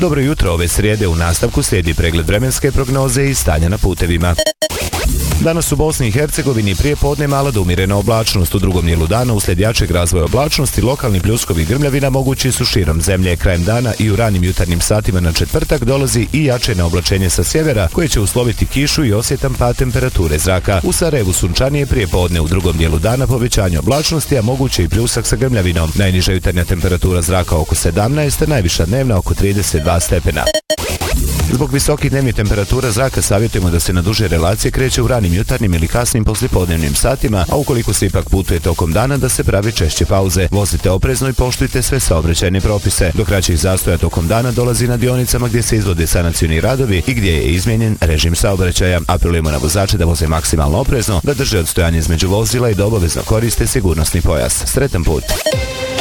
Dobro jutro, ove srijede u nastavku slijedi pregled vremenske prognoze i stanja na putevima. Danas u Bosni i Hercegovini prije podne mala do umjerena oblačnost. U drugom dijelu dana uslijed jačeg razvoja oblačnosti lokalni pljuskovi i grmljavina mogući su širom zemlje. Krajem dana i u ranim jutarnjim satima na četvrtak dolazi i jače oblačenje sa sjevera koje će usloviti kišu i osjetan pad temperature zraka. U Sarajevu sunčanije prije podne, u drugom dijelu dana povećanje oblačnosti, a moguće i pljusak sa grmljavinom. Najniža jutarnja temperatura zraka oko 17, najviša dnevna oko 32 stepena. Zbog visokih dnevnih temperatura zraka savjetujemo da se na duže relacije kreće u ranim jutarnjim ili kasnim poslijepodnevnim satima, a ukoliko se ipak putuje tokom dana da se pravi češće pauze. Vozite oprezno i poštujte sve saobraćajne propise. Do kraćih zastoja tokom dana dolazi na dionicama gdje se izvode sanacioni radovi i gdje je izmijenjen režim saobraćaja. Apelujemo na vozače da voze maksimalno oprezno, da drže odstojanje između vozila i da obavezno koriste sigurnosni pojas. Sretan put!